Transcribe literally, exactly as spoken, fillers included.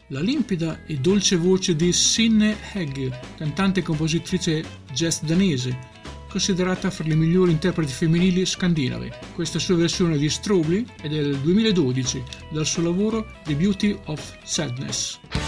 La limpida e dolce voce di Signe Hegg, cantante e compositrice jazz danese, considerata fra le migliori interpreti femminili scandinave. Questa sua versione di Strawberry è del duemiladodici, dal suo lavoro The Beauty of Sadness.